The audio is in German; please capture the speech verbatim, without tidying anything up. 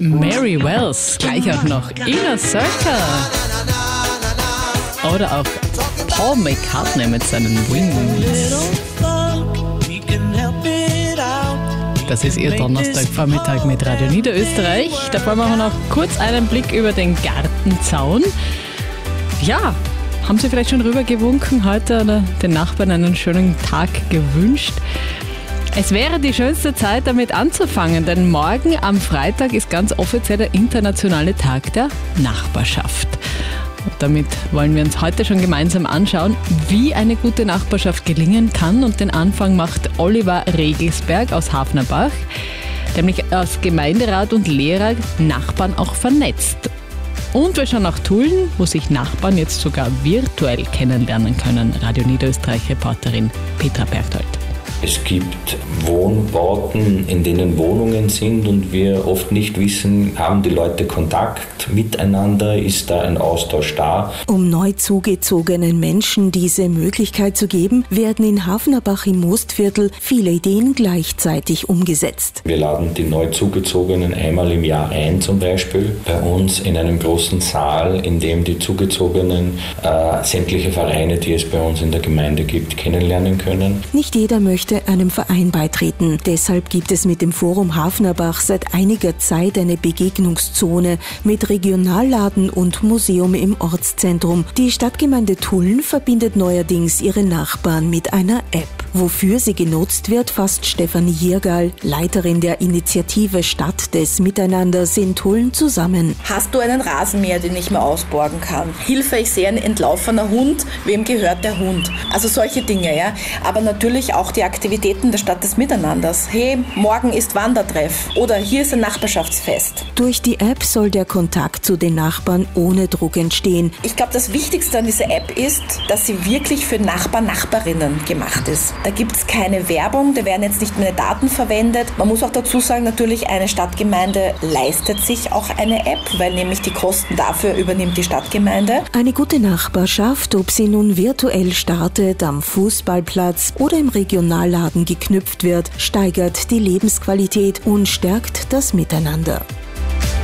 Mary Wells, gleich auch noch Inner Circle. Oder auch Paul McCartney mit seinen Wings. Das ist Ihr Donnerstagvormittag mit Radio Niederösterreich. Davor machen wir noch kurz einen Blick über den Gartenzaun. Ja, haben Sie vielleicht schon rübergewunken heute oder den Nachbarn einen schönen Tag gewünscht? Es wäre die schönste Zeit, damit anzufangen, denn morgen am Freitag ist ganz offiziell der internationale Tag der Nachbarschaft. Und damit wollen wir uns heute schon gemeinsam anschauen, wie eine gute Nachbarschaft gelingen kann. Und den Anfang macht Oliver Regelsberg aus Hafnerbach, der nämlich als Gemeinderat und Lehrer Nachbarn auch vernetzt. Und wir schauen nach Tulln, wo sich Nachbarn jetzt sogar virtuell kennenlernen können. Radio Niederösterreich-Reporterin Petra Berchtold. Es gibt Wohnbauten, in denen Wohnungen sind und wir oft nicht wissen, haben die Leute Kontakt miteinander, ist da ein Austausch da. Um neu zugezogenen Menschen diese Möglichkeit zu geben, werden in Hafnerbach im Mostviertel viele Ideen gleichzeitig umgesetzt. Wir laden die neu zugezogenen einmal im Jahr ein, zum Beispiel bei uns in einem großen Saal, in dem die Zugezogenen äh, sämtliche Vereine, die es bei uns in der Gemeinde gibt, kennenlernen können. Nicht jeder möchte einem Verein beitreten. Deshalb gibt es mit dem Forum Hafnerbach seit einiger Zeit eine Begegnungszone mit Regionalladen und Museum im Ortszentrum. Die Stadtgemeinde Tulln verbindet neuerdings ihre Nachbarn mit einer App. Wofür sie genutzt wird, fasst Stefanie Jirgal, Leiterin der Initiative Stadt des Miteinanders in Tulln, zusammen. Hast du einen Rasenmäher, den ich mir ausborgen kann? Hilfe, ich sehe ein entlaufener Hund, wem gehört der Hund? Also solche Dinge, ja. Aber natürlich auch die Aktivitäten der Stadt des Miteinanders. Hey, morgen ist Wandertreff oder hier ist ein Nachbarschaftsfest. Durch die App soll der Kontakt zu den Nachbarn ohne Druck entstehen. Ich glaube, das Wichtigste an dieser App ist, dass sie wirklich für Nachbarn, Nachbarinnen gemacht ist. Da gibt es keine Werbung, da werden jetzt nicht meine Daten verwendet. Man muss auch dazu sagen, natürlich eine Stadtgemeinde leistet sich auch eine App, weil nämlich die Kosten dafür übernimmt die Stadtgemeinde. Eine gute Nachbarschaft, ob sie nun virtuell startet, am Fußballplatz oder im Regionalladen geknüpft wird, steigert die Lebensqualität und stärkt das Miteinander.